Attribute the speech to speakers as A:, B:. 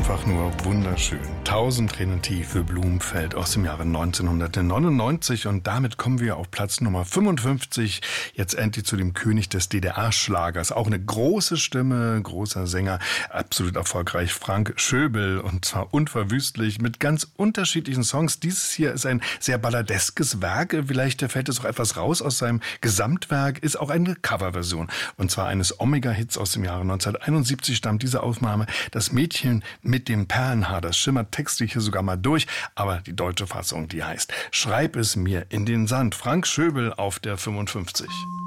A: einfach nur wunderschön. 1000 Tränen tief für Blumenfeld aus dem Jahre 1999 und damit kommen wir auf Platz Nummer 55, jetzt endlich zu dem König des DDR-Schlagers. Auch eine große Stimme, großer Sänger, absolut erfolgreich, Frank Schöbel, und zwar unverwüstlich mit ganz unterschiedlichen Songs. Dieses hier ist ein sehr balladeskes Werk, vielleicht fällt es auch etwas raus aus seinem Gesamtwerk, ist auch eine Coverversion und zwar eines Omega-Hits aus dem Jahre 1971 stammt diese Aufnahme. Das Mädchen mit dem Perlenhaar, das schimmert textlich hier sogar mal durch, aber die deutsche Fassung, die heißt Schreib es mir in den Sand. Frank Schöbel auf der 55.